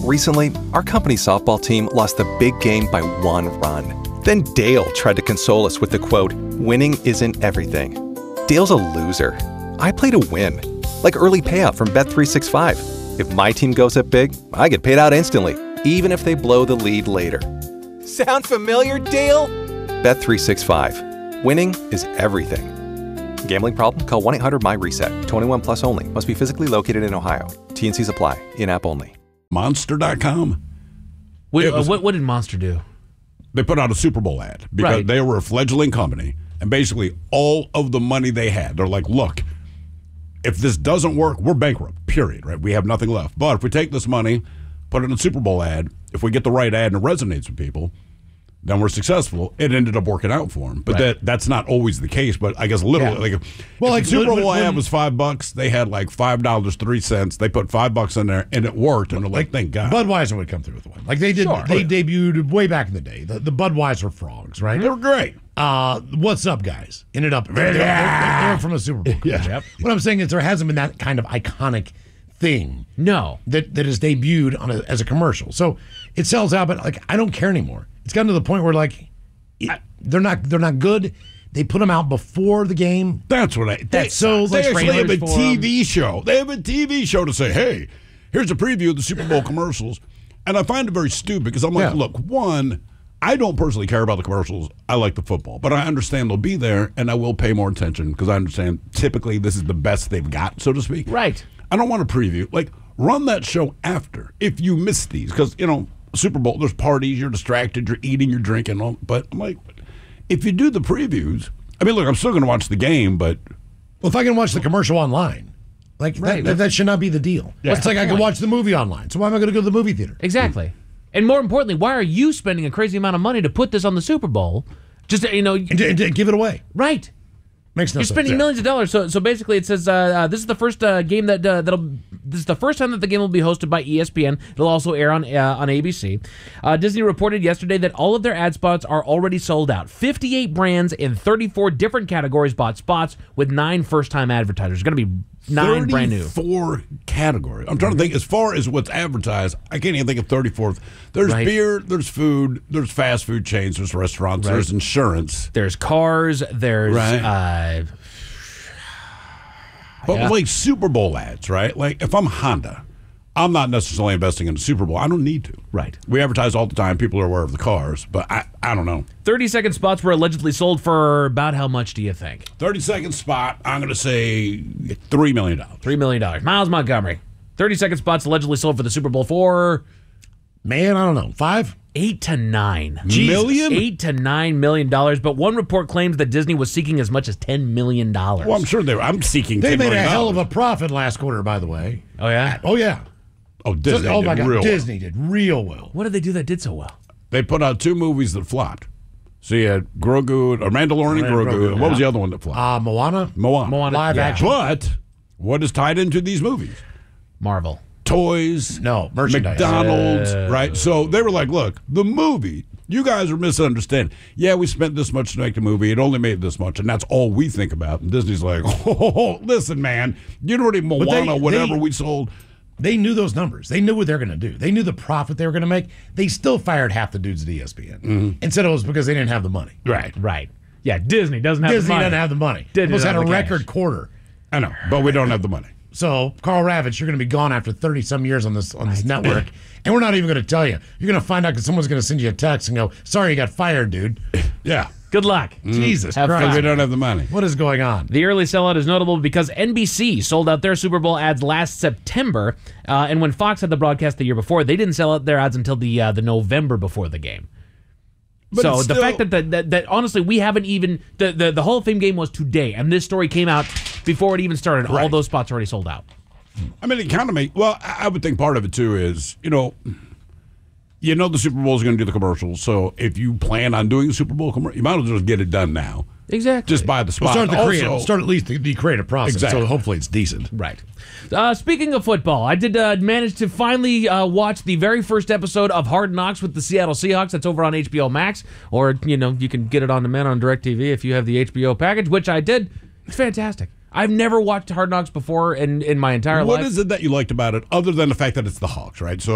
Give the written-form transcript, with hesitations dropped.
Recently, our company's softball team lost the big game by 1 run. Then Dale tried to console us with the quote, "Winning isn't everything." Dale's a loser. I play to win. Like early payout from Bet365. If my team goes up big, I get paid out instantly, even if they blow the lead later. Sound familiar, Dale? Bet365. Winning is everything. Gambling problem? Call 1-800-MY-RESET. 21 plus only. Must be physically located in Ohio. T&Cs apply. In-app only. Monster.com. What did Monster do? They put out a Super Bowl ad because they were a fledgling company. And basically all of the money they had, they're like, look, if this doesn't work, we're bankrupt, period, right? We have nothing left. But if we take this money, put it in a Super Bowl ad, if we get the right ad and it resonates with people, then we're successful. It ended up working out for them. But that's not always the case. But I guess literally, if the Super Bowl ad was $5, they had like $5.03. They put $5 in there, and it worked. And they're like, thank God. Budweiser would come through with one. Like they did. Sure. They debuted way back in the day. The Budweiser frogs, right? They were great. What's up, guys? Ended up they're from a Super Bowl. Yep. What I'm saying is there hasn't been that kind of iconic thing. No, that is debuted as a commercial. So it sells out, but like I don't care anymore. It's gotten to the point where like they're not good. They put them out before the game. That's what they actually have a TV show. They have a TV show to say, hey, here's a preview of the Super Bowl commercials. And I find it very stupid because I'm like, look, one, I don't personally care about the commercials. I like the football, but I understand they'll be there, and I will pay more attention because I understand typically this is the best they've got, so to speak. Right. I don't want to preview. Like, run that show after if you miss these because, Super Bowl, there's parties, you're distracted, you're eating, you're drinking. But I'm like, if you do the previews, I mean, look, I'm still going to watch the game, but. Well, if I can watch the commercial online, like that should not be the deal. Yeah. It's like I can watch the movie online. So why am I going to go to the movie theater? Exactly. And more importantly, why are you spending a crazy amount of money to put this on the Super Bowl? Just and to give it away. Right. Makes no sense. You're spending millions of dollars. So basically, it says this is the first game this is the first time that the game will be hosted by ESPN. It'll also air on ABC. Disney reported yesterday that all of their ad spots are already sold out. 58 brands in 34 different categories bought spots with 9 first-time advertisers. It's going to be 9 brand new. 34 categories. I'm trying to think as far as what's advertised. I can't even think of 34th. There's beer, there's food, there's fast food chains, there's restaurants, there's insurance, there's cars, there's but like Super Bowl ads, right? Like if I'm Honda, I'm not necessarily investing in the Super Bowl. I don't need to. Right. We advertise all the time. People are aware of the cars, but I don't know. 30-second spots were allegedly sold for about how much do you think? 30-second spot, I'm going to say $3 million. $3 million. Miles Montgomery. 30-second spots allegedly sold for the Super Bowl for... Man, I don't know. 5? 8 to 9 million? $8 to $9 million. But one report claims that Disney was seeking as much as $10 million. Well, I'm sure I'm seeking $10 million. They made a hell of a profit last quarter, by the way. Oh, yeah? Oh, yeah. Oh, Disney oh my God, real Disney did real well. What did they do that did so well? They put out 2 movies that flopped. So you had Grogu, or Mandalorian and Grogu. And what was the other one that flopped? Moana. Live action. But what is tied into these movies? Marvel. Toys. No, merchandise. McDonald's, right? So they were like, look, the movie, you guys are misunderstanding. Yeah, we spent this much to make the movie. It only made this much, and that's all we think about. And Disney's like, oh, listen, man, you know what, Moana, whatever we sold. They knew those numbers. They knew what they're going to do. They knew the profit they were going to make. They still fired half the dudes at ESPN and said it was because they didn't have the money. Right. Yeah, Disney doesn't have the money. Disney doesn't have the money. Almost had a record quarter. I know, but we don't have the money. So, Carl Ravitch, you're going to be gone after 30-some years on this network, and we're not even going to tell you. You're going to find out because someone's going to send you a text and go, sorry, you got fired, dude. Yeah. Good luck. Jesus Christ. Because we don't have the money. What is going on? The early sellout is notable because NBC sold out their Super Bowl ads last September, and when Fox had the broadcast the year before, they didn't sell out their ads until the November before the game. But so the fact that honestly we haven't even the Hall of Fame game was today, and this story came out before it even started. Right. All those spots already sold out. I mean, it kind of I would think part of it too is the Super Bowl is going to do the commercials. So if you plan on doing a Super Bowl commercial, you might as well just get it done now. Exactly. Just buy the spot. Start at least the creative process. Exactly. So hopefully it's decent. Right. Speaking of football, I did manage to finally watch the very first episode of Hard Knocks with the Seattle Seahawks. That's over on HBO Max, or you can get it on demand on DirecTV if you have the HBO package, which I did. It's fantastic. I've never watched Hard Knocks before in my entire life. What is it that you liked about it, other than the fact that it's the Hawks, right? So